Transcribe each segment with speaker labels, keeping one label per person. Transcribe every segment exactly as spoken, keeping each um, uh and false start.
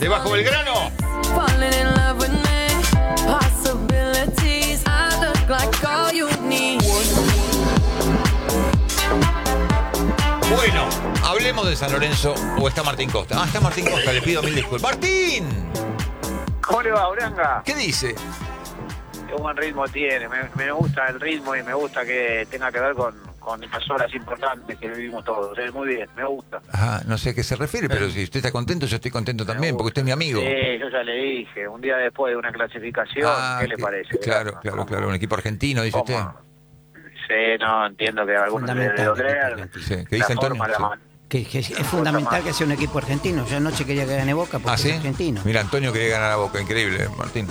Speaker 1: Bajo Belgrano. Bueno, hablemos de San Lorenzo. ¿O está Martín Costa? Ah, está Martín Costa, le pido mil disculpas. ¡Martín!
Speaker 2: ¿Cómo le va, Uranga?
Speaker 1: ¿Qué dice?
Speaker 2: Qué buen ritmo tiene, me, me gusta el ritmo y me gusta que tenga que ver con, con estas horas importantes que vivimos todos. ¿eh? Muy bien, me gusta.
Speaker 1: Ah, no sé a qué se refiere, pero si usted está contento, yo estoy contento también, porque usted es mi amigo.
Speaker 2: Sí, yo ya le dije, un día después de una clasificación,
Speaker 1: Ah,
Speaker 2: ¿qué le
Speaker 1: que,
Speaker 2: parece?
Speaker 1: Claro,
Speaker 2: ¿verdad?
Speaker 1: claro,
Speaker 2: ¿Cómo?
Speaker 1: claro, un equipo argentino, dice
Speaker 2: ¿Cómo?
Speaker 1: usted.
Speaker 2: Sí, no, entiendo que algunos le deben doler.
Speaker 1: Sí, ¿qué dice
Speaker 2: la
Speaker 1: Antonio?
Speaker 2: forma, la
Speaker 1: Sí.
Speaker 2: man-
Speaker 3: Que, que es fundamental que sea un equipo argentino. Yo anoche quería que gane Boca porque
Speaker 1: ¿Ah, sí?
Speaker 3: es argentino.
Speaker 1: Mira, Antonio quería ganar a Boca, increíble, Martín.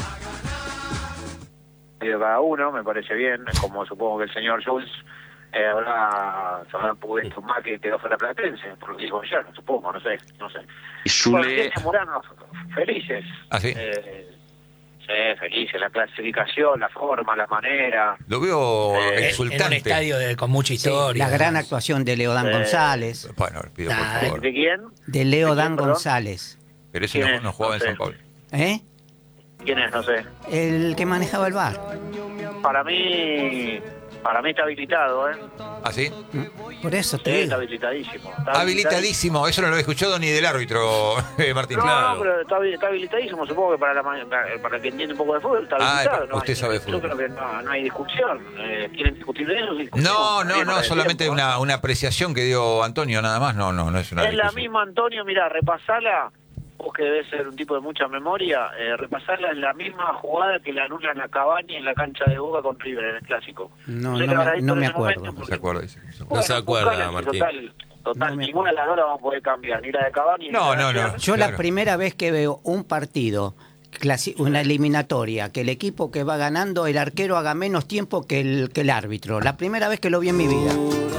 Speaker 2: de cada uno, me parece bien, como supongo que el señor Jules eh, habrá, se habrá puesto más que quedó fuera Platense, por lo que dijo ayer, supongo, no sé, no sé.
Speaker 4: Y Zule...
Speaker 2: Bueno, Murano, felices.
Speaker 1: ¿Ah, sí?
Speaker 2: Eh, sí, felices, la clasificación, la forma, la manera.
Speaker 1: Lo veo
Speaker 2: Eh,
Speaker 1: exultante.
Speaker 5: En un estadio de, con mucha
Speaker 3: Sí,
Speaker 5: historia.
Speaker 3: la gran actuación de Leodán
Speaker 2: Eh,
Speaker 3: González.
Speaker 1: Bueno, le pido
Speaker 5: Nah,
Speaker 1: por favor.
Speaker 2: ¿De quién?
Speaker 3: De Leodán
Speaker 2: quién, perdón?
Speaker 3: González.
Speaker 1: Pero ese
Speaker 2: ¿Quién
Speaker 1: no,
Speaker 2: es?
Speaker 1: no jugaba
Speaker 2: No
Speaker 1: en
Speaker 2: sé.
Speaker 1: San Pablo.
Speaker 3: ¿Eh?
Speaker 2: ¿Quién es? No sé.
Speaker 3: El que manejaba el bar.
Speaker 2: Para mí, para mí está habilitado, ¿eh?
Speaker 1: ¿Ah, sí?
Speaker 3: Por eso
Speaker 2: Sí,
Speaker 3: te
Speaker 2: está
Speaker 3: digo.
Speaker 2: habilitadísimo. Está
Speaker 1: Habilitadísimo, eso no lo he escuchado ni del árbitro, eh, Martín.
Speaker 2: No,
Speaker 1: Claro.
Speaker 2: no, pero está, habi- está habilitadísimo, supongo que para la ma- para el que entiende un poco de fútbol está
Speaker 1: Ah,
Speaker 2: habilitado. no
Speaker 1: usted
Speaker 2: hay-
Speaker 1: sabe de fútbol.
Speaker 2: Yo creo que no, no hay discusión. Eh, ¿Quieren discutir de eso? Discutimos.
Speaker 1: No, no,
Speaker 2: Bien,
Speaker 1: no,
Speaker 2: para el
Speaker 1: solamente
Speaker 2: tiempo,
Speaker 1: una, una apreciación que dio Antonio, nada más. No, no, no es una
Speaker 2: Es la
Speaker 1: discusión.
Speaker 2: misma, Antonio, mira, repasala, vos que debes ser un tipo de mucha memoria, eh, repasala en la misma jugada que le anulan a Cavani en la cancha de Boca con River en el Clásico.
Speaker 3: No,
Speaker 2: sé
Speaker 3: no
Speaker 2: qué habrá
Speaker 3: me-
Speaker 2: visto
Speaker 3: no
Speaker 2: en
Speaker 3: me
Speaker 2: ese
Speaker 3: acuerdo.
Speaker 2: momento,
Speaker 1: No se
Speaker 2: porque-
Speaker 1: acuerda, dice. No se acuerda.
Speaker 4: No se acuerda,
Speaker 2: buscala,
Speaker 4: Martín.
Speaker 2: Total, total
Speaker 3: No me
Speaker 2: ninguna de las dos la vamos a poder cambiar, ni la de Cavani ni
Speaker 1: No,
Speaker 2: la de
Speaker 1: no, no.
Speaker 2: ayer.
Speaker 3: Yo
Speaker 1: Claro.
Speaker 3: la primera vez que veo un partido, clasi- una eliminatoria, que el equipo que va ganando, el arquero haga menos tiempo que el, que el árbitro. La primera vez que lo vi en mi vida.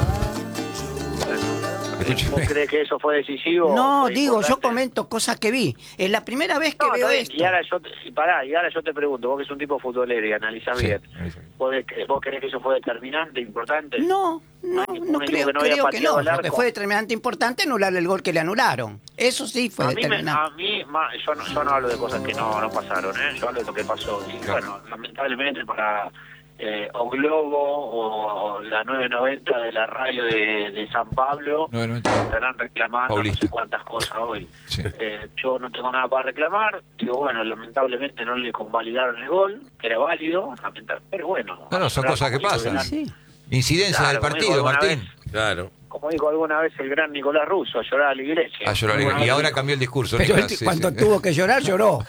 Speaker 1: Escúcheme.
Speaker 2: ¿Vos crees que eso fue decisivo?
Speaker 3: No,
Speaker 2: ¿Fue
Speaker 3: digo, yo
Speaker 2: importante?
Speaker 3: comento cosas que vi. Es la primera vez que
Speaker 2: No,
Speaker 3: veo
Speaker 2: está bien,
Speaker 3: esto.
Speaker 2: y ahora yo te, y pará, y ahora yo te pregunto, vos que sos un tipo futbolero y analizás
Speaker 1: Sí,
Speaker 2: bien,
Speaker 1: analiza bien.
Speaker 2: ¿vos, de- ¿vos crees que eso fue determinante, importante?
Speaker 3: No, no,
Speaker 2: hay ningún
Speaker 3: no
Speaker 2: equipo
Speaker 3: creo,
Speaker 2: que no haya
Speaker 3: creo que
Speaker 2: pateado
Speaker 3: no.
Speaker 2: al
Speaker 3: Lo que
Speaker 2: arco.
Speaker 3: fue determinante importante anular el gol que le anularon. Eso sí fue
Speaker 2: A mí, me,
Speaker 3: determinante.
Speaker 2: a mí ma- yo, no, yo no hablo de cosas que no, no pasaron, ¿eh? Yo hablo de lo que pasó. Y
Speaker 1: Claro.
Speaker 2: bueno, lamentablemente para eh, o Globo o, o la nueve noventa de la radio de, de San Pablo
Speaker 1: nueve noventa.
Speaker 2: estarán reclamando
Speaker 1: Paulista.
Speaker 2: no sé cuántas cosas hoy.
Speaker 1: Sí.
Speaker 2: Eh, yo no tengo nada para reclamar. Digo, bueno, lamentablemente no le convalidaron el gol, que era válido, lamentable, pero bueno.
Speaker 1: No, no, son
Speaker 2: Pero
Speaker 1: cosas que
Speaker 2: como dijo
Speaker 1: pasan.
Speaker 2: el
Speaker 3: Sí,
Speaker 2: gran-
Speaker 3: sí.
Speaker 1: Incidencia
Speaker 2: Claro,
Speaker 1: del
Speaker 2: como dijo
Speaker 1: partido,
Speaker 2: alguna
Speaker 1: Martín.
Speaker 4: Claro.
Speaker 2: Como dijo alguna vez el gran Nicolás Russo, a llorar a la iglesia.
Speaker 1: A llorar.
Speaker 2: Alguna
Speaker 1: Y
Speaker 2: vez
Speaker 1: ahora
Speaker 2: dijo.
Speaker 1: cambió el discurso.
Speaker 3: Pero
Speaker 1: Nicolás,
Speaker 3: él,
Speaker 1: sí,
Speaker 3: cuando
Speaker 1: sí.
Speaker 3: tuvo que llorar, lloró.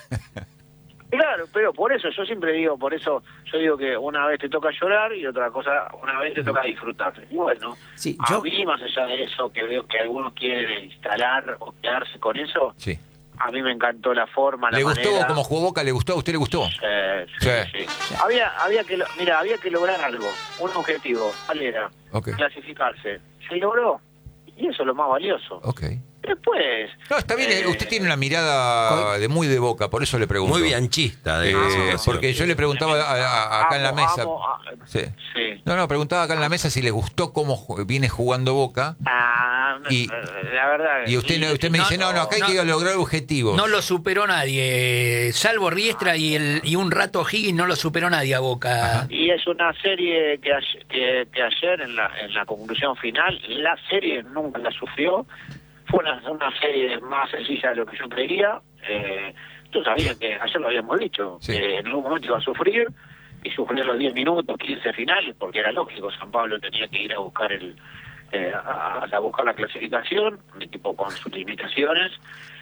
Speaker 2: Claro, pero por eso yo siempre digo, por eso yo digo que una vez te toca llorar y otra cosa, una vez te toca disfrutar. Y bueno,
Speaker 3: Sí,
Speaker 2: a
Speaker 3: yo-
Speaker 2: mí más allá de eso, que veo que algunos quieren instalar o quedarse con eso,
Speaker 1: Sí.
Speaker 2: a mí me encantó la forma, la
Speaker 1: ¿Le gustó
Speaker 2: manera.
Speaker 1: cómo jugó Boca? ¿Le gustó? ¿A usted le gustó?
Speaker 2: Sí, sí,
Speaker 1: Sí.
Speaker 2: sí. Había, había que, lo- mira, había que lograr algo, un objetivo, ¿cuál era?
Speaker 1: Ok.
Speaker 2: Clasificarse. Se logró, y eso es lo más valioso.
Speaker 1: Ok.
Speaker 2: Después...
Speaker 1: No, está bien.
Speaker 2: eh,
Speaker 1: Usted tiene una mirada de muy de Boca, por eso le pregunto.
Speaker 4: Muy bianchista. De
Speaker 1: Eh,
Speaker 4: esa situación.
Speaker 1: porque yo le preguntaba a- a- acá en la
Speaker 2: amo,
Speaker 1: mesa.
Speaker 2: amo, ah,
Speaker 1: Sí.
Speaker 2: sí.
Speaker 1: No, no, preguntaba acá en la mesa si les gustó cómo ju- viene jugando Boca.
Speaker 2: Ah,
Speaker 1: Y-
Speaker 2: la verdad.
Speaker 1: Y usted,
Speaker 2: y-
Speaker 1: usted me
Speaker 5: no,
Speaker 1: dice, no, no, acá hay
Speaker 5: no.
Speaker 1: que lograr objetivos.
Speaker 5: No lo superó nadie, salvo Riestra y el y un rato Higgins, no lo superó nadie a Boca.
Speaker 2: Y es una serie que, ayer- que, que ayer, en la, en la conclusión final, la serie nunca la sufrió. Fue una, una serie más sencilla de lo que yo creía. Eh, tú sabías que, ayer lo habíamos dicho,
Speaker 1: Sí.
Speaker 2: que en algún momento iba a sufrir, y sufrió los diez minutos, quince finales, porque era lógico, San Pablo tenía que ir a buscar el eh, a, a buscar la clasificación, un equipo con sus limitaciones.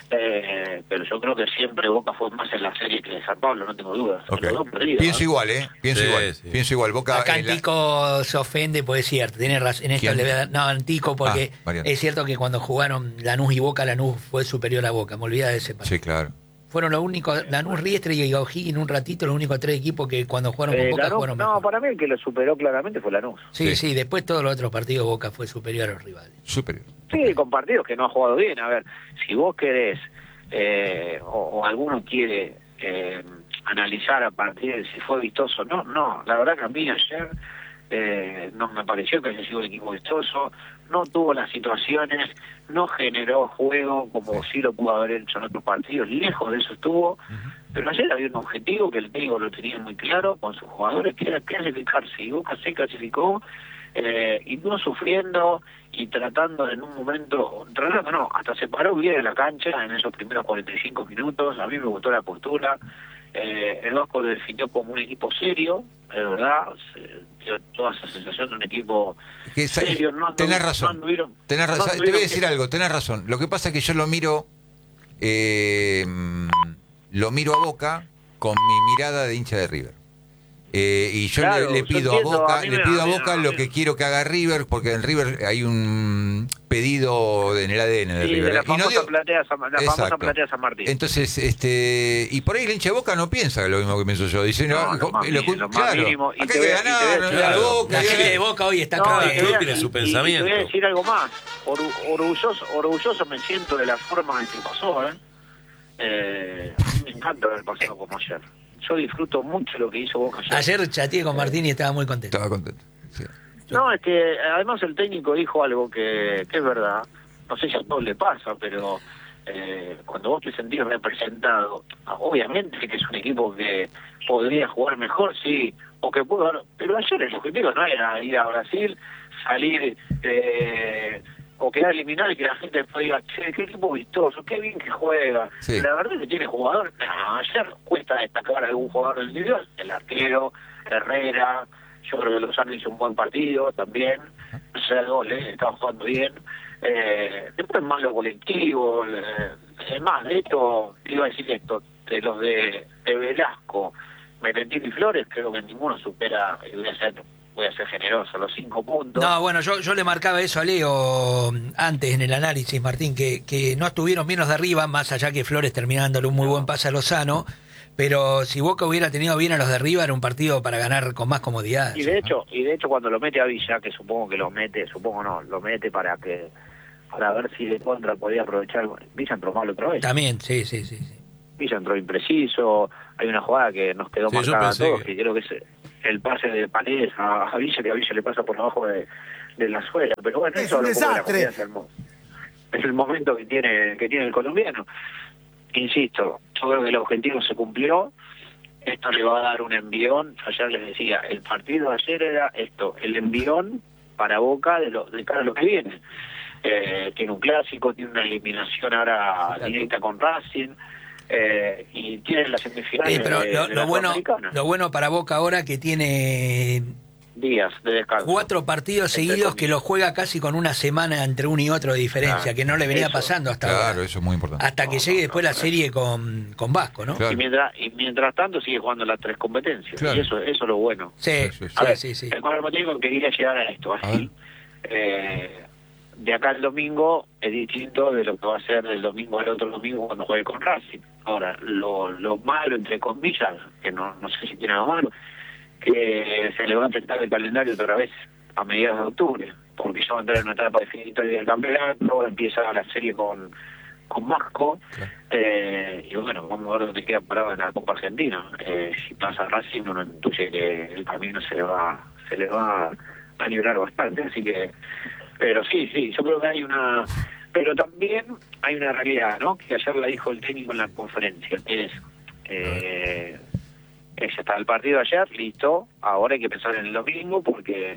Speaker 2: Eh, pero yo creo que siempre Boca fue más en la serie que de San Pablo, no tengo dudas.
Speaker 1: Ok.
Speaker 2: Los dos perdidos,
Speaker 1: Pienso
Speaker 2: ¿no?
Speaker 1: igual, ¿eh? Pienso
Speaker 4: Sí,
Speaker 1: igual.
Speaker 4: sí.
Speaker 1: Pienso igual. Boca.
Speaker 5: Acá
Speaker 1: eh, la-
Speaker 5: Antico se ofende, pues es cierto, tiene razón. En esto
Speaker 1: ¿Quién?
Speaker 5: le voy a dar- no, Antico, porque
Speaker 1: Ah, Mariano.
Speaker 5: es cierto que cuando jugaron Lanús y Boca, Lanús fue superior a Boca, me olvidé de ese partido.
Speaker 1: Sí, claro.
Speaker 5: Fueron los únicos, Lanús, Riestra y O'Higgins un ratito, los únicos tres equipos que cuando jugaron con
Speaker 2: Eh,
Speaker 5: Boca
Speaker 2: Lanús-
Speaker 5: jugaron
Speaker 2: no,
Speaker 5: mejor.
Speaker 2: para mí el que lo superó claramente fue Lanús.
Speaker 5: Sí,
Speaker 1: Sí.
Speaker 5: sí, después todos los otros partidos Boca fue superior a los rivales.
Speaker 1: Superior.
Speaker 2: Sí, con partidos que no ha jugado bien. A ver, si vos querés, eh, o, o alguno quiere eh, analizar a partir de si fue vistoso, no, no. La verdad que a mí ayer eh, no me pareció que haya sido un equipo vistoso. no tuvo las situaciones, no generó juego como sí lo pudo haber hecho en otros partidos, lejos de eso estuvo, uh-huh. Pero ayer había un objetivo que el técnico lo tenía muy claro con sus jugadores, que era clasificarse, y Boca se clasificó, eh, y no sufriendo y tratando en un momento, tratando no, hasta se paró bien en la cancha en esos primeros cuarenta y cinco minutos, a mí me gustó la postura. Eh, el Vasco lo definió como un equipo serio, es verdad, se dio toda esa sensación de un equipo
Speaker 1: que serio. No tenés anduvieron, razón, no anduvieron, tenés razón. No te voy a decir que... algo, tenés razón. Lo que pasa es que yo lo miro, eh, lo miro a Boca con mi mirada de hincha de River. Eh, y yo claro, le, le pido yo a Boca, a le pido a Boca lo que quiero que haga River, porque en River hay un pedido en el A D N de
Speaker 2: sí,
Speaker 1: River.
Speaker 2: De la famosa,
Speaker 1: y no digo...
Speaker 2: platea, San... la famosa platea San Martín.
Speaker 1: Entonces, este, y por ahí el hincha de Boca no piensa lo mismo que pienso yo. Dice, no, no, lo, lo, lo claro, mínimo, y acá hay que ganar,
Speaker 5: claro. Boca, la gente de Boca hoy está no, clara,
Speaker 2: tiene su pensamiento. Y te voy a decir algo más, Or, orgulloso, orgulloso me siento de la forma en que pasó, ¿eh? Eh, me encanta haber pasado como ayer. Yo disfruto mucho lo que hizo Boca ayer.
Speaker 5: Ayer chateé con Martín y estaba muy contento.
Speaker 1: Estaba contento, sí.
Speaker 2: No, es que además el técnico dijo algo que, que es verdad. No sé si a todos le pasa, pero eh, cuando vos te sentís representado, obviamente que es un equipo que podría jugar mejor, sí, o que pudo, pero ayer el objetivo no era ir a Brasil, salir... Eh, o quedar eliminado y que la gente después diga, che, qué equipo vistoso, qué bien que juega. Sí. La verdad es que tiene jugador. No, ayer cuesta destacar a algún jugador individual, el arquero, Herrera, yo creo que Lozano hizo un buen partido también, no sé, el gol, ¿eh? Estaba jugando bien. Eh, después más lo colectivo, eh, es más, de hecho, iba a decir esto, de los de, de Velasco, Merentino y Flores, creo que ninguno supera, y voy a ser, voy a ser generoso, los cinco puntos.
Speaker 5: No, bueno, yo, yo le marcaba eso a Leo antes en el análisis, Martín, que, que no estuvieron bien los de arriba, más allá que Flores terminándole un muy buen pase a Lozano, pero si Boca hubiera tenido bien a los de arriba, era un partido para ganar con más comodidad.
Speaker 2: Y de hecho, y de hecho cuando lo mete a Villa, que supongo que lo mete, supongo no, lo mete para que para ver si de contra podía aprovechar. Villa entró mal otra vez.
Speaker 5: También, sí, sí, sí. sí.
Speaker 2: Villa entró impreciso, hay una jugada que nos quedó sí, marcada a todos, que... que creo que es el pase de Paredes a, a Villa, que a Villa le pasa por abajo de, de la suela, pero bueno,
Speaker 4: es
Speaker 2: eso
Speaker 4: un
Speaker 2: lo
Speaker 4: desastre.
Speaker 2: Es el, es el momento que tiene que tiene el colombiano. Insisto, yo creo que el objetivo se cumplió, esto le va a dar un envión. Ayer les decía, el partido de ayer era esto, el envión para Boca de, lo, de cara a lo que viene. Eh, tiene un clásico, tiene una eliminación ahora directa con Racing, eh, y tiene las semifinales.
Speaker 5: Sí, pero
Speaker 2: de,
Speaker 5: lo,
Speaker 2: de
Speaker 5: lo
Speaker 2: la
Speaker 5: bueno, lo bueno para Boca ahora que tiene
Speaker 2: días de descanso,
Speaker 5: cuatro partidos seguidos que los juega casi con una semana entre uno y otro de diferencia, claro, que no le venía
Speaker 2: eso,
Speaker 5: pasando hasta
Speaker 1: claro,
Speaker 5: ahora.
Speaker 1: Claro, eso es muy importante.
Speaker 5: Hasta
Speaker 2: no,
Speaker 5: que llegue
Speaker 2: no,
Speaker 5: después
Speaker 2: no,
Speaker 5: la
Speaker 2: claro.
Speaker 5: serie con, con Vasco, ¿no?
Speaker 1: Claro.
Speaker 2: Y mientras y mientras tanto sigue jugando las tres competencias,
Speaker 5: claro.
Speaker 2: y eso eso es lo bueno.
Speaker 5: Sí, sí, sí.
Speaker 2: A ver,
Speaker 5: sí, sí.
Speaker 2: el cuadro motivo que quería llegar a esto, así. Eh, de acá al domingo es distinto de lo que va a ser del domingo al otro domingo cuando juegue con Racing. Ahora, lo, lo malo, entre comillas, que no, no sé si tiene algo malo, que se le va a enfrentar el calendario otra vez a mediados de octubre, porque ya va a entrar en una etapa definitoria del campeonato, empieza la serie con con Vasco, claro. eh, y bueno, vamos a ver dónde queda parado en la Copa Argentina. Eh, si pasa Racing, uno intuye que el camino se le va se le va a librar bastante, así que, pero sí, sí, yo creo que hay una, pero también hay una realidad, ¿no? Que ayer la dijo el técnico en la conferencia, que es, eh, ya está el partido ayer, listo, ahora hay que pensar en el domingo porque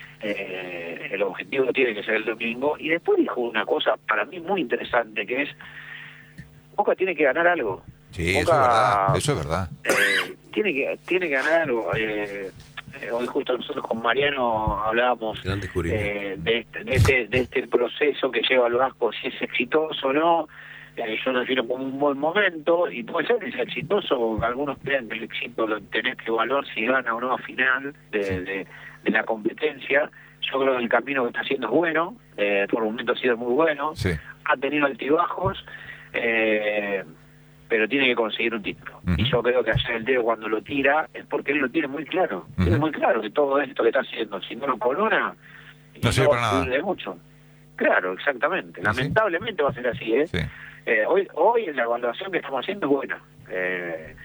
Speaker 2: eh, el objetivo tiene que ser el domingo. Y después dijo una cosa para mí muy interesante, que es, Boca tiene que ganar algo.
Speaker 1: Sí,
Speaker 2: Boca,
Speaker 1: eso es verdad, eso es verdad.
Speaker 2: Eh, tiene que tiene que ganar algo. Eh, eh, hoy justo nosotros con Mariano hablábamos eh, de, este, de, este, de este proceso que lleva al Vasco, si es exitoso o no. Eh, yo lo defino como un buen momento, y puede ser que sea exitoso. Algunos creen que el éxito lo tenés que evaluar si gana o no a final de, sí. de, de la competencia. Yo creo que el camino que está haciendo es bueno, eh, por un momento ha sido muy bueno,
Speaker 1: sí.
Speaker 2: ha tenido altibajos, eh, pero tiene que conseguir un título. Uh-huh. Y yo creo que ayer el Teo cuando lo tira es porque él lo tiene muy claro. Uh-huh. Tiene muy claro que todo esto que está haciendo, si no lo corona,
Speaker 1: no sirve para nada.
Speaker 2: De mucho. Claro, exactamente. ¿Sí? Lamentablemente va a ser así, ¿eh?
Speaker 1: Sí.
Speaker 2: Eh, hoy hoy la evaluación que estamos haciendo es buena. Eh,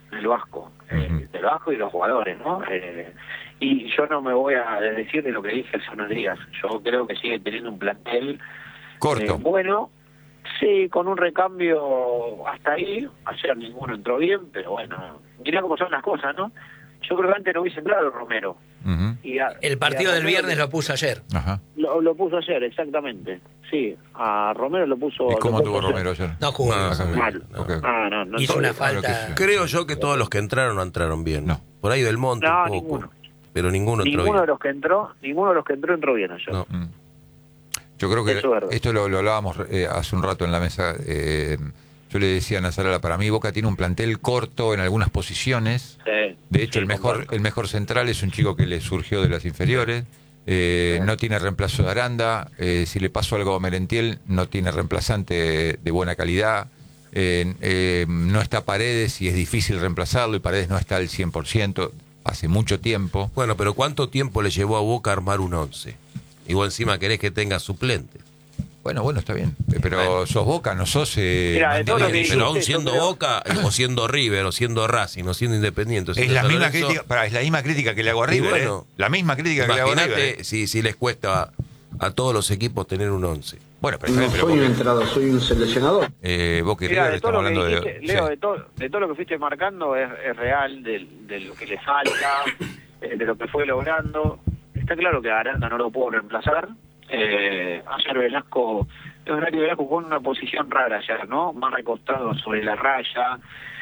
Speaker 2: del Vasco, eh, del Vasco y los jugadores, ¿no? Eh, y yo no me voy a decir de lo que dije hace unos días. Yo creo que sigue teniendo un plantel
Speaker 1: corto.
Speaker 2: Eh, bueno, sí, con un recambio hasta ahí. Ayer ninguno entró bien, pero bueno, mirá cómo son las cosas, ¿no? Yo creo que antes no hubiese entrado Romero.
Speaker 1: Uh-huh.
Speaker 2: Y a,
Speaker 5: el partido
Speaker 2: y
Speaker 5: del viernes lo puso ayer.
Speaker 1: Ajá.
Speaker 2: Lo, lo puso ayer, exactamente. Sí, a Romero lo puso...
Speaker 1: ¿Y cómo
Speaker 2: lo
Speaker 1: tuvo
Speaker 2: puso
Speaker 1: Romero ayer?
Speaker 5: No jugó.
Speaker 4: No,
Speaker 2: mal.
Speaker 4: no.
Speaker 1: Okay.
Speaker 2: Ah, no, no
Speaker 5: Hizo
Speaker 2: entró
Speaker 5: una
Speaker 2: bien.
Speaker 5: falta.
Speaker 1: Claro que sí.
Speaker 4: Creo yo que todos los que entraron no entraron bien.
Speaker 1: No.
Speaker 4: Por ahí del Monte
Speaker 2: No,
Speaker 4: un poco.
Speaker 2: ninguno.
Speaker 4: Pero ninguno entró
Speaker 2: Ninguno
Speaker 4: bien.
Speaker 2: de los que entró, ninguno de los que entró entró bien ayer.
Speaker 4: No.
Speaker 1: Mm. Yo creo que
Speaker 2: Eso es verdad.
Speaker 1: esto lo, lo hablábamos eh, hace un rato en la mesa. Eh, yo le decía a Nazarala, para mí Boca tiene un plantel corto en algunas posiciones.
Speaker 2: Sí,
Speaker 1: De hecho,
Speaker 2: sí,
Speaker 1: el mejor
Speaker 2: concuerdo.
Speaker 1: el mejor central es un chico que le surgió de las inferiores. Eh,
Speaker 2: Sí.
Speaker 1: No tiene reemplazo de Aranda. Eh, si le pasó algo a Merentiel, no tiene reemplazante de, de buena calidad. Eh, eh, no está Paredes y es difícil reemplazarlo. Y Paredes no está al cien por ciento hace mucho tiempo.
Speaker 4: Bueno, pero ¿cuánto tiempo le llevó a Boca armar un once? Y vos encima querés que tenga suplente.
Speaker 1: Bueno, bueno, está bien. Pero
Speaker 4: Bueno.
Speaker 1: sos Boca, no sos... Eh,
Speaker 2: Mira, de todo lo
Speaker 1: Mandarina.
Speaker 2: que
Speaker 4: Pero aún
Speaker 2: dijiste,
Speaker 4: siendo
Speaker 2: yo creo-
Speaker 4: Boca, o siendo River, o siendo Racing, o siendo Independiente. o
Speaker 1: Es
Speaker 4: siendo
Speaker 1: la
Speaker 4: San
Speaker 1: misma
Speaker 4: Lorenzo,
Speaker 1: crítica, pará, es la misma crítica que le hago a
Speaker 4: Y
Speaker 1: River,
Speaker 4: bueno,
Speaker 1: ¿eh? La misma crítica que le hago a River.
Speaker 4: Imagínate
Speaker 1: ¿eh?
Speaker 4: si, si les cuesta a, a todos los equipos tener un once.
Speaker 1: Bueno, pero,
Speaker 6: No
Speaker 1: está bien,
Speaker 6: soy un
Speaker 1: pero
Speaker 6: entrenador, soy un seleccionador.
Speaker 1: eh, Boca y
Speaker 2: Mirá,
Speaker 1: River
Speaker 2: de todo
Speaker 1: estamos
Speaker 2: lo que
Speaker 1: hablando
Speaker 2: dijiste,
Speaker 1: de...
Speaker 2: Leo,
Speaker 1: sí.
Speaker 2: de, todo, de todo lo que fuiste marcando es, es real, de, de lo que le falta, eh, de lo que fue logrando. Está claro que a Aranda no lo puedo reemplazar. Eh, ayer Velasco, es verdad que Velasco jugó en una posición rara ayer, ¿no? Más recostado sobre la raya,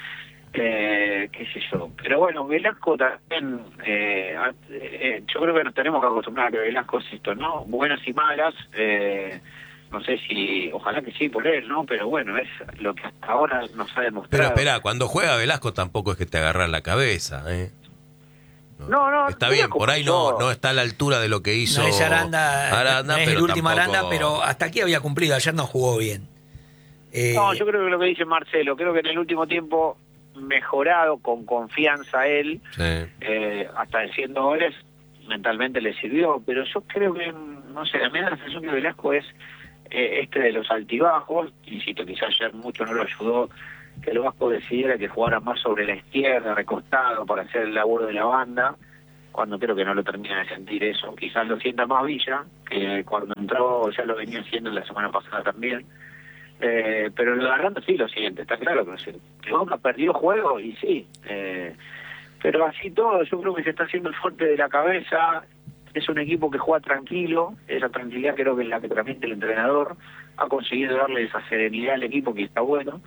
Speaker 2: eh, qué sé yo. Pero bueno, Velasco también, eh, eh, yo creo que nos tenemos que acostumbrar a que Velasco es esto, ¿no? Buenas y malas, eh, no sé si, ojalá que sí por él, ¿no? Pero bueno, es lo que hasta ahora nos ha demostrado.
Speaker 4: Pero espera, cuando juega Velasco tampoco es que te agarras la cabeza, ¿eh?
Speaker 2: No, no,
Speaker 4: Está
Speaker 2: mira
Speaker 4: bien,
Speaker 2: cómo
Speaker 4: por ahí
Speaker 2: yo-
Speaker 4: no, no está a la altura de lo que hizo
Speaker 5: No es Aranda,
Speaker 4: Aranda,
Speaker 5: no es
Speaker 4: pero
Speaker 5: el último
Speaker 4: tampoco-
Speaker 5: Aranda, pero hasta aquí había cumplido. Ayer no jugó bien. Eh,
Speaker 2: No, yo creo que lo que dice Marcelo, creo que en el último tiempo mejorado, con confianza él,
Speaker 4: Sí.
Speaker 2: eh, hasta haciendo goles, mentalmente le sirvió, pero yo creo que, no sé, a mí la sensación que Velasco es eh, este de los altibajos, insisto, quizás ayer mucho no lo ayudó que el Vasco decidiera que jugara más sobre la izquierda, recostado, para hacer el laburo de la banda, cuando creo que no lo termina de sentir eso. Quizás lo sienta más Villa, que cuando entró ya lo venía haciendo la semana pasada también. Eh, pero lo de Aranda sí lo siente, está claro que, se, que Boca perdió juego y sí. Eh, pero así todo, yo creo que se está haciendo el fuerte de la cabeza. Es un equipo que juega tranquilo, esa tranquilidad creo que es la que transmite el entrenador. Ha conseguido darle esa serenidad al equipo que está bueno.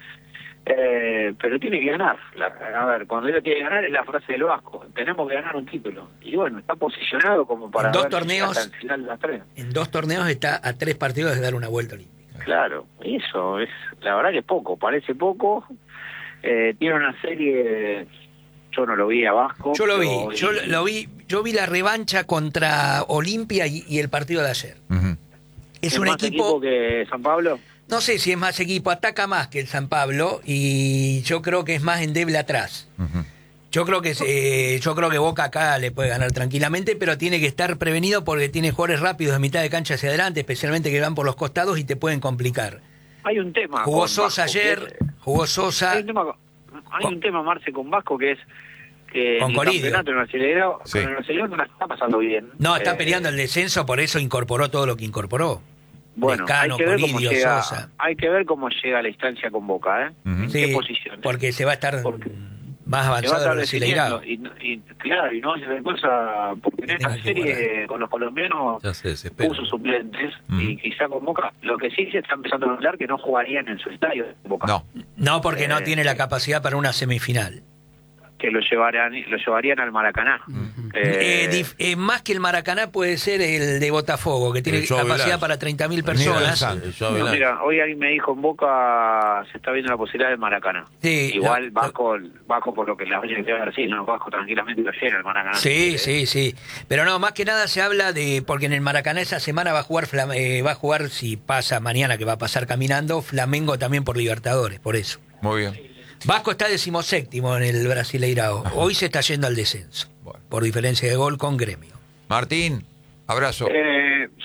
Speaker 2: Eh, pero tiene que ganar. La, a ver, cuando digo tiene que ganar es la frase del Vasco. Tenemos que ganar un título. Y bueno, está posicionado como para
Speaker 5: En dos
Speaker 2: ver si
Speaker 5: torneos-
Speaker 2: hasta el final de las tres.
Speaker 5: En dos torneos está a tres partidos de dar una vuelta olímpica.
Speaker 2: Claro, eso es, la verdad que es poco, parece poco. Eh, tiene una serie, yo no lo vi a Vasco.
Speaker 5: Yo lo vi,
Speaker 2: pero-
Speaker 5: yo lo vi, yo vi la revancha contra Olimpia y, y el partido de ayer.
Speaker 1: Ujú.
Speaker 5: Es un
Speaker 2: más
Speaker 5: equipo,
Speaker 2: que San Pablo.
Speaker 5: no sé si es más equipo, ataca más que el San Pablo y yo creo que es más endeble atrás.
Speaker 1: Ujú.
Speaker 5: Yo creo que eh, yo creo que Boca acá le puede ganar tranquilamente, pero tiene que estar prevenido porque tiene jugadores rápidos de mitad de cancha hacia adelante, especialmente que van por los costados y te pueden complicar.
Speaker 2: Hay un tema.
Speaker 5: Jugó
Speaker 2: con
Speaker 5: Sosa
Speaker 2: Vasco,
Speaker 5: ayer,
Speaker 2: que es-
Speaker 5: jugó Sosa.
Speaker 2: Hay un tema, hay un tema, Marce, con Vasco que es que
Speaker 5: Con
Speaker 2: el
Speaker 5: Coridio.
Speaker 2: campeonato en el acelerado,
Speaker 1: Sí.
Speaker 2: con el acelerado no la está pasando bien.
Speaker 5: No, está
Speaker 2: Eh,
Speaker 5: peleando el descenso, por eso incorporó todo lo que incorporó.
Speaker 2: Bueno,
Speaker 5: Lescano,
Speaker 2: hay que ver cómo
Speaker 5: Coridio,
Speaker 2: llega,
Speaker 5: Sosa.
Speaker 2: hay que ver cómo llega a la instancia con Boca, ¿eh?
Speaker 1: Ujú.
Speaker 2: ¿En
Speaker 5: Sí,
Speaker 2: qué posición?
Speaker 5: porque se va a estar
Speaker 2: Porque
Speaker 5: más
Speaker 2: se va a
Speaker 5: avanzado
Speaker 2: estar
Speaker 5: el Brasileirao.
Speaker 2: definiendo, y, y claro, y no es de cosa, porque en esta
Speaker 5: Tenga que
Speaker 2: serie
Speaker 5: guardar.
Speaker 2: con los colombianos
Speaker 4: Ya se desespera.
Speaker 2: puso suplentes
Speaker 1: Mm.
Speaker 2: y quizá con Boca, lo que sí se está empezando a hablar que no jugarían en su estadio Boca,
Speaker 1: No,
Speaker 5: No, porque no
Speaker 2: Eh,
Speaker 5: tiene la capacidad para una semifinal.
Speaker 2: que lo llevarían, lo llevarían al Maracaná. Eh,
Speaker 5: Eh, dif- eh, más que el Maracaná puede ser el de Botafogo, que tiene
Speaker 4: El Joao
Speaker 5: capacidad
Speaker 4: Velasco.
Speaker 5: para treinta mil
Speaker 1: Nido del
Speaker 5: personas.
Speaker 1: Santos.
Speaker 4: El Joao
Speaker 2: no,
Speaker 4: Velasco.
Speaker 2: mira, hoy alguien me dijo en Boca se está viendo la posibilidad del Maracaná.
Speaker 5: Sí,
Speaker 2: Igual
Speaker 5: lo-
Speaker 2: Vasco, Vasco por lo que la oye que ver, sí, no, Vasco tranquilamente lo llena al Maracaná.
Speaker 5: Sí, sí, sí. Pero no, más que nada se habla de, porque en el Maracaná esa semana va a jugar, Flam- eh, va a jugar si pasa mañana, que va a pasar caminando, Flamengo también por Libertadores, por eso.
Speaker 1: muy bien.
Speaker 5: Vasco está decimoséptimo en el Brasileirao. Hoy se está yendo al descenso,
Speaker 1: Bueno.
Speaker 5: por diferencia de gol con Gremio.
Speaker 1: Martín, abrazo.
Speaker 2: Eh,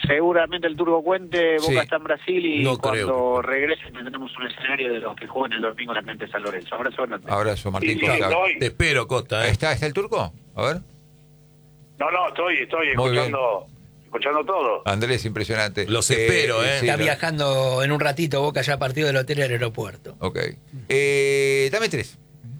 Speaker 2: seguramente el Turco cuente, Boca
Speaker 1: Sí.
Speaker 2: está en Brasil y
Speaker 4: No
Speaker 2: cuando
Speaker 4: creo.
Speaker 2: regrese tendremos un escenario de los que juegan el domingo en la mente de San Lorenzo. Abrazo grande.
Speaker 1: Abrazo, Martín
Speaker 6: Sí, sí,
Speaker 1: Costa.
Speaker 6: estoy.
Speaker 4: Te espero, Costa. ¿eh?
Speaker 1: ¿Está, ¿Está el turco? A ver.
Speaker 6: No, no, estoy, estoy
Speaker 1: Muy bien.
Speaker 6: escuchando, escuchando todo.
Speaker 1: Andrés, impresionante.
Speaker 4: Los espero, ¿eh?
Speaker 1: sí,
Speaker 5: Está
Speaker 1: no.
Speaker 5: viajando en un ratito, Boca ya partido del hotel al aeropuerto.
Speaker 1: Ok. Eh, dame tres.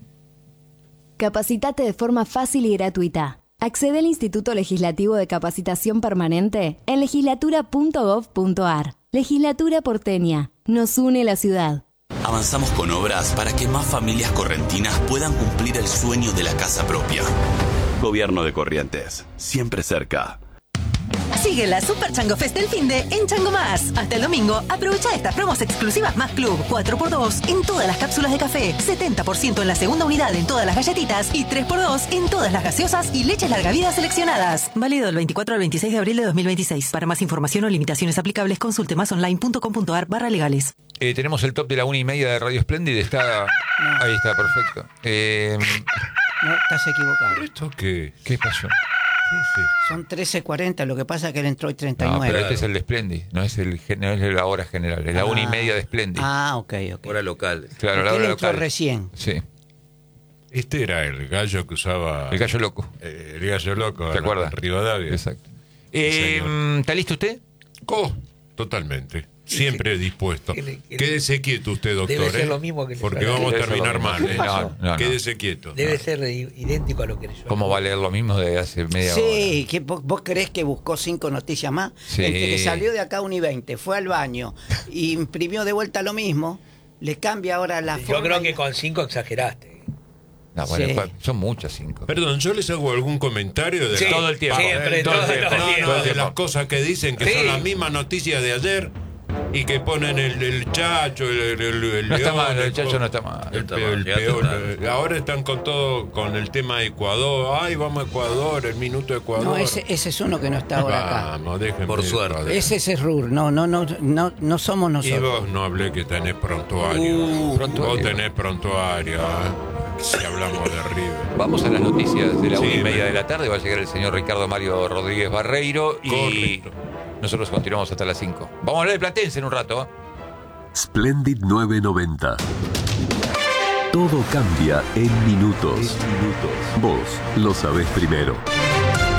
Speaker 7: Capacitate de forma fácil y gratuita. Accede al Instituto Legislativo de Capacitación Permanente en legislatura punto gov punto ar. Legislatura porteña. Nos une la ciudad.
Speaker 8: Avanzamos con obras para que más familias correntinas puedan cumplir el sueño de la casa propia. Gobierno de Corrientes, siempre cerca.
Speaker 9: Sigue la Super Chango Fest del finde en Chango Más. Hasta el domingo, aprovecha estas promos exclusivas Más Club, cuatro por dos en todas las cápsulas de café, setenta por ciento en la segunda unidad en todas las galletitas y tres por dos en todas las gaseosas y leches larga vida seleccionadas. Válido del veinticuatro al veintiséis de abril de dos mil veintiséis. Para más información o limitaciones aplicables, consulte másonline punto com punto ar barra legales.
Speaker 1: Eh, tenemos el top de la una y media de Radio Splendid. Está. Ahí está, perfecto. Eh,
Speaker 3: No, estás equivocado.
Speaker 10: ¿Esto qué?
Speaker 1: ¿Qué pasó?
Speaker 10: ¿Qué es
Speaker 3: Son trece cuarenta, lo que pasa es que él entró hoy treinta y
Speaker 1: No,
Speaker 3: nueve.
Speaker 1: pero este es el de Splendid, no es, el, gen- no es la hora general, es la
Speaker 3: Ah.
Speaker 1: una y media de Splendid.
Speaker 3: Ah, ok, ok.
Speaker 4: Hora local.
Speaker 1: Claro, la
Speaker 3: Él
Speaker 1: hora
Speaker 3: entró
Speaker 1: local.
Speaker 3: recién.
Speaker 1: Sí,
Speaker 10: Este era el gallo que usaba.
Speaker 1: el gallo loco.
Speaker 10: eh, el gallo loco.
Speaker 1: ¿Te
Speaker 10: en
Speaker 1: acuerdas?
Speaker 10: Rivadavia.
Speaker 1: Exacto. Eh,
Speaker 10: señor.
Speaker 1: ¿Está listo usted?
Speaker 10: Oh, totalmente. Siempre dispuesto.
Speaker 5: ¿Qué le- qué le-
Speaker 10: Quédese quieto usted, doctor.
Speaker 5: Debe ser
Speaker 10: ¿eh?
Speaker 5: lo mismo que le
Speaker 10: Porque
Speaker 5: suena.
Speaker 10: vamos a
Speaker 1: Debe ser
Speaker 10: terminar
Speaker 1: lo mismo.
Speaker 10: mal. ¿eh?
Speaker 1: No, no, no.
Speaker 10: Quédese quieto.
Speaker 5: Debe ser i- idéntico a lo que le suena.
Speaker 1: ¿Cómo va a leer lo mismo de hace media hora?
Speaker 3: Sí, ¿qué, vos, vos creés que buscó cinco noticias más?
Speaker 1: Sí.
Speaker 3: El que salió de acá una y veinte, fue al baño y imprimió de vuelta lo mismo, le cambia ahora la
Speaker 5: Yo
Speaker 3: forma
Speaker 5: creo
Speaker 3: y-
Speaker 5: que con cinco exageraste.
Speaker 1: No, bueno,
Speaker 3: Sí.
Speaker 1: pa- son muchas cinco.
Speaker 10: Perdón, yo les hago algún comentario de
Speaker 5: Sí,
Speaker 10: la-
Speaker 1: todo el tiempo.
Speaker 5: siempre,
Speaker 1: todo el
Speaker 5: todo el
Speaker 1: tiempo.
Speaker 10: No,
Speaker 5: tiempo.
Speaker 10: no, de las cosas que dicen que
Speaker 5: Sí.
Speaker 10: son las mismas noticias de ayer y que ponen el, el chacho, el, el, el- el
Speaker 1: No está
Speaker 10: león,
Speaker 1: mal, el
Speaker 10: el
Speaker 1: chacho
Speaker 10: co-
Speaker 1: no está mal.
Speaker 10: El,
Speaker 4: Está
Speaker 10: pe-
Speaker 4: mal,
Speaker 10: el
Speaker 4: llegaste
Speaker 10: peor.
Speaker 4: tarde.
Speaker 10: Ahora están con todo, con el tema de Ecuador. Ay, vamos a Ecuador, el minuto de Ecuador.
Speaker 3: No, ese, ese es uno que no está ahora acá.
Speaker 10: Vamos, déjenme
Speaker 4: Por
Speaker 10: de
Speaker 4: suerte.
Speaker 10: joder.
Speaker 3: Ese es Rur, no, no, no, no, no somos
Speaker 10: Y
Speaker 3: nosotros.
Speaker 10: vos no hablé que tenés prontuario.
Speaker 1: Uh, prontuario.
Speaker 10: Vos tenés prontuario, ¿eh? Si hablamos de River.
Speaker 1: Vamos a las noticias de la
Speaker 10: Sí,
Speaker 1: una y media
Speaker 10: me-
Speaker 1: de la tarde. Va a llegar el señor Ricardo Mario Rodríguez Barreiro y
Speaker 10: Correcto.
Speaker 1: nosotros continuamos hasta las cinco. Vamos a hablar de Platense en un rato. ¿eh?
Speaker 11: Splendid novecientos noventa. Todo cambia en minutos. Vos lo sabés primero.